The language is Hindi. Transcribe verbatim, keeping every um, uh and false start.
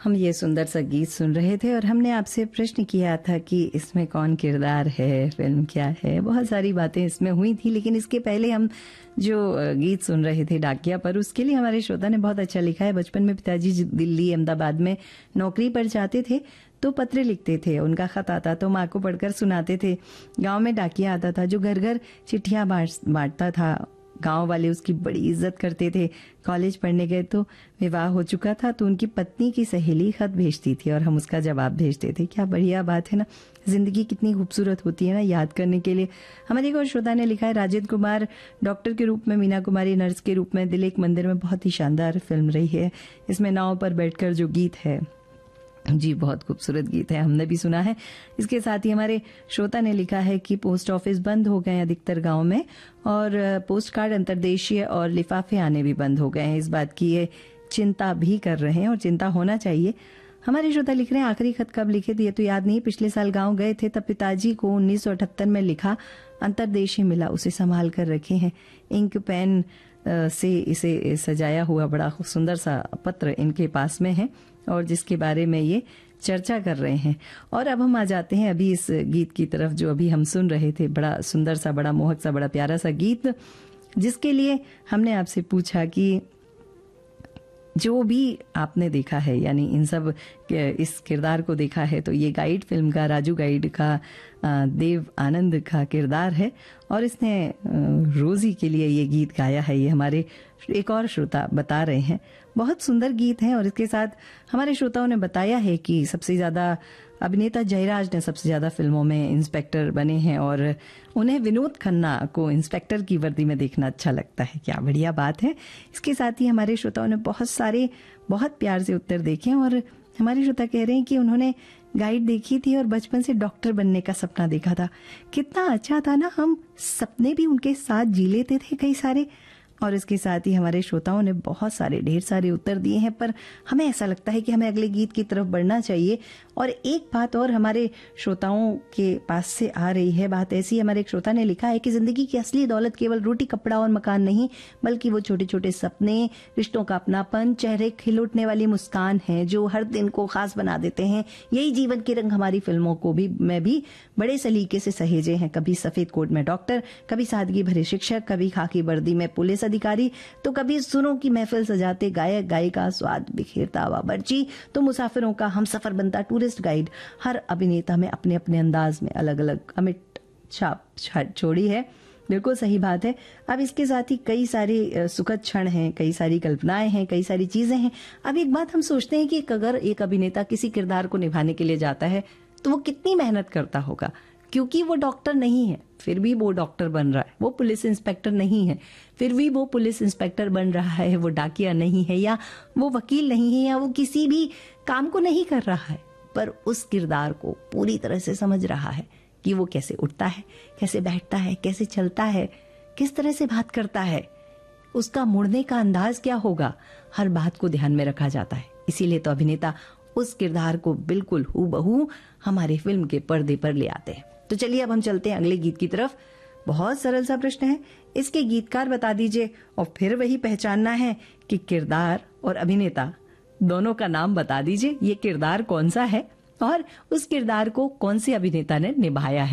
हम ये सुंदर सा गीत सुन रहे थे और हमने आपसे प्रश्न किया था कि इसमें कौन किरदार है, फिल्म क्या है। बहुत सारी बातें इसमें हुई थी, लेकिन इसके पहले हम जो गीत सुन रहे थे डाकिया पर, उसके लिए हमारे श्रोता ने बहुत अच्छा लिखा है। बचपन में पिताजी दिल्ली अहमदाबाद में नौकरी पर जाते थे तो पत्र लिखते थे, उनका खत आता तो माँ को पढ़कर सुनाते थे। गांव में डाकिया आता था जो घर घर चिट्ठियां बांटता था। गांव वाले उसकी बड़ी इज्जत करते थे। कॉलेज पढ़ने गए तो विवाह हो चुका था तो उनकी पत्नी की सहेली खत भेजती थी और हम उसका जवाब भेजते थे। क्या बढ़िया बात है ना, जिंदगी कितनी खूबसूरत होती है ना याद करने के लिए। हमारे एक और श्रोता ने लिखा है, राजेंद्र कुमार डॉक्टर के रूप में, मीना कुमारी नर्स के रूप में दिल एक मंदिर में बहुत ही शानदार फिल्म रही है। इसमें नाव पर बैठकर जो गीत है, जी बहुत खूबसूरत गीत है, हमने भी सुना है। इसके साथ ही हमारे श्रोता ने लिखा है कि पोस्ट ऑफिस बंद हो गए अधिकतर गांव में और पोस्ट कार्ड अंतर्देशीय और लिफाफे आने भी बंद हो गए हैं। इस बात की ये चिंता भी कर रहे हैं और चिंता होना चाहिए। हमारे श्रोता लिख रहे हैं, आखिरी खत कब लिखे थे ये तो याद नहीं, पिछले साल गांव गए थे तब पिताजी को उन्नीस सौ अठहत्तर में लिखा अंतर्देशीय मिला, उसे संभाल कर रखे हैं। इंक पेन से इसे सजाया हुआ बड़ा सुंदर सा पत्र इनके पास में है और जिसके बारे में ये चर्चा कर रहे हैं। और अब हम आ जाते हैं अभी इस गीत की तरफ जो अभी हम सुन रहे थे। बड़ा सुंदर सा, बड़ा मोहक सा, बड़ा प्यारा सा गीत, जिसके लिए हमने आपसे पूछा कि जो भी आपने देखा है, यानी इन सब इस किरदार को देखा है, तो ये गाइड फिल्म का, राजू गाइड का देव आनंद का किरदार है और इसने रोजी के लिए ये गीत गाया है। ये हमारे एक और श्रोता बता रहे हैं, बहुत सुंदर गीत है। और इसके साथ हमारे श्रोताओं ने बताया है कि सबसे ज्यादा अभिनेता जयराज ने सबसे ज्यादा फिल्मों में इंस्पेक्टर बने हैं और उन्हें विनोद खन्ना को इंस्पेक्टर की वर्दी में देखना अच्छा लगता है। क्या बढ़िया बात है। इसके साथ ही हमारे श्रोताओं ने बहुत सारे बहुत प्यार से उत्तर देखे और हमारे श्रोता कह रहे हैं कि उन्होंने गाइड देखी थी और बचपन से डॉक्टर बनने का सपना देखा था। कितना अच्छा था ना, हम सपने भी उनके साथ जी लेते थे कई सारे। और इसके साथ ही हमारे श्रोताओं ने बहुत सारे ढेर सारे उत्तर दिए हैं, पर हमें ऐसा लगता है कि हमें अगले गीत की तरफ बढ़ना चाहिए। और एक बात और हमारे श्रोताओं के पास से आ रही है, बात ऐसी, हमारे एक श्रोता ने लिखा है कि जिंदगी की असली दौलत केवल रोटी कपड़ा और मकान नहीं, बल्कि वो छोटे छोटे सपने, रिश्तों का अपनापन, चेहरे खिल उठने वाली मुस्कान है जो हर दिन को खास बना देते हैं। यही जीवन के रंग हमारी फिल्मों को भी में भी बड़े सलीके से सहेजे हैं। कभी सफेद कोट में डॉक्टर, कभी सादगी भरे शिक्षक, कभी खाकी वर्दी में पुलिस अधिकारी, तो कभी सुरों की महफिल सजाते गायक गायिका, स्वाद बिखेरता बावर्ची, तो मुसाफिरों का हम सफर बनता टूरिस्ट गाइड। हर अभिनेता में अपने अपने अंदाज में अलग अलग अमिट छाप छोड़ी है। बिल्कुल सही बात है। अब इसके साथ ही कई सारे सुखद क्षण हैं, कई सारी कल्पनाएं हैं, कई सारी चीजें हैं। अब एक बात हम सोचते हैं कि अगर एक अभिनेता किसी किरदार को निभाने के लिए जाता है तो वो कितनी मेहनत करता होगा, क्योंकि वो डॉक्टर नहीं है फिर भी वो डॉक्टर बन रहा है, वो पुलिस इंस्पेक्टर नहीं है फिर भी वो पुलिस इंस्पेक्टर बन रहा है, वो डाकिया नहीं है या वो वकील नहीं है या वो किसी भी काम को नहीं कर रहा है, पर उस किरदार को पूरी तरह से समझ रहा है कि वो कैसे उठता है, कैसे बैठता है, कैसे चलता है, किस तरह से बात करता है, उसका मुड़ने का अंदाज क्या होगा, हर बात को ध्यान में रखा जाता है। इसीलिए तो अभिनेता उस किरदार को बिल्कुल हूबहू हमारे फिल्म के पर्दे पर ले आते हैं। तो चलिए अब हम चलते हैं अगले गीत की तरफ। बहुत सरल सा प्रश्न है, इसके गीतकार बता दीजिए और फिर वही पहचानना है कि किरदार और अभिनेता दोनों का नाम बता दीजिए। ये किरदार कौन सा है और उस किरदार को कौन से अभिनेता ने निभाया है।